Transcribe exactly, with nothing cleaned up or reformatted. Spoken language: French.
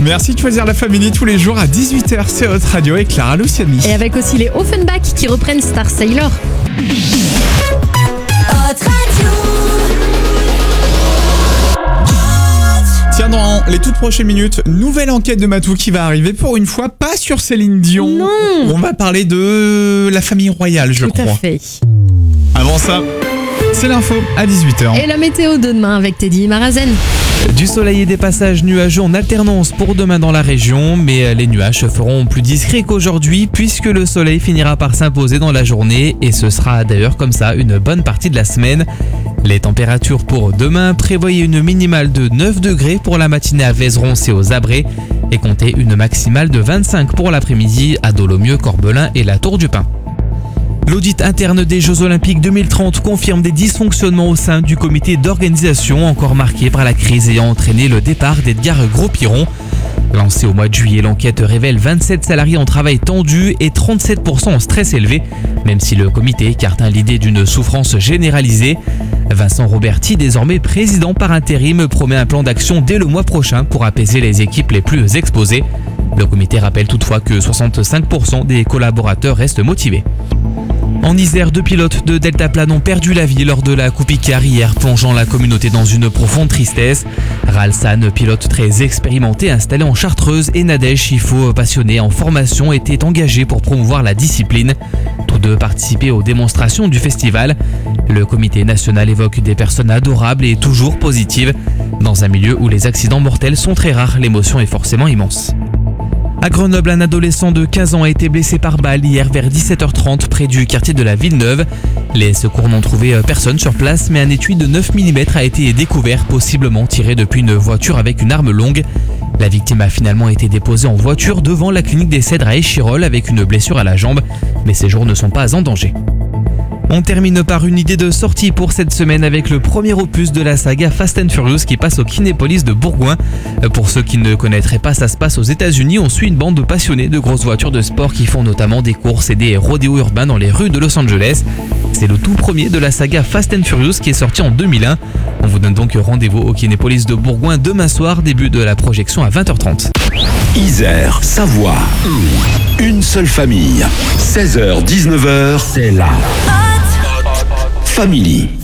Merci de choisir la famille tous les jours à dix-huit heures. C'est Hot Radio et Clara Luciani. Et avec aussi les Offenbach qui reprennent Star Sailor. Hot Radio. Tiens, dans les toutes prochaines minutes, nouvelle enquête de Matou qui va arriver pour une fois, pas sur Céline Dion. Non. On va parler de la famille royale, je Tout crois. à fait. Avant ça, c'est l'info à dix-huit heures. Et la météo de demain avec Teddy Marazen. Du soleil et des passages nuageux en alternance pour demain dans la région, mais les nuages se feront plus discrets qu'aujourd'hui puisque le soleil finira par s'imposer dans la journée et ce sera d'ailleurs comme ça une bonne partie de la semaine. Les températures pour demain, prévoyez une minimale de neuf degrés pour la matinée à Vézeron et aux Abrets et comptez une maximale de vingt-cinq pour l'après-midi à Dolomieu, Corbelin et la Tour du Pin. L'audit interne des Jeux Olympiques deux mille trente confirme des dysfonctionnements au sein du comité d'organisation encore marqué par la crise ayant entraîné le départ d'Edgar Gros-Piron. Lancée au mois de juillet, l'enquête révèle vingt-sept salariés en travail tendu et trente-sept pour cent en stress élevé, même si le comité écarte l'idée d'une souffrance généralisée. Vincent Roberti, désormais président par intérim, promet un plan d'action dès le mois prochain pour apaiser les équipes les plus exposées. Le comité rappelle toutefois que soixante-cinq pour cent des collaborateurs restent motivés. En Isère, deux pilotes de deltaplane ont perdu la vie lors de la Coupe Icar hier, plongeant la communauté dans une profonde tristesse. Ralsan, pilote très expérimenté installé en Chartreuse, et Nadège Chifo, passionné en formation, étaient engagés pour promouvoir la discipline. Tous deux participaient aux démonstrations du festival. Le comité national évoque des personnes adorables et toujours positives. Dans un milieu où les accidents mortels sont très rares, l'émotion est forcément immense. À Grenoble, un adolescent de quinze ans a été blessé par balle hier vers dix-sept heures trente près du quartier de la Villeneuve. Les secours n'ont trouvé personne sur place, mais un étui de neuf millimètres a été découvert, possiblement tiré depuis une voiture avec une arme longue. La victime a finalement été déposée en voiture devant la clinique des Cèdres à Échirolles avec une blessure à la jambe, mais ses jours ne sont pas en danger. On termine par une idée de sortie pour cette semaine avec le premier opus de la saga Fast and Furious qui passe au Kinépolis de Bourgoin. Pour ceux qui ne connaîtraient pas, ça se passe aux États-Unis. On suit une bande de passionnés de grosses voitures de sport qui font notamment des courses et des rodéos urbains dans les rues de Los Angeles. C'est le tout premier de la saga Fast and Furious qui est sorti en deux mille un. On vous donne donc rendez-vous au Kinépolis de Bourgoin demain soir, début de la projection à vingt heures trente. Isère, Savoie, une seule famille. seize heures dix-neuf heures, c'est la Family.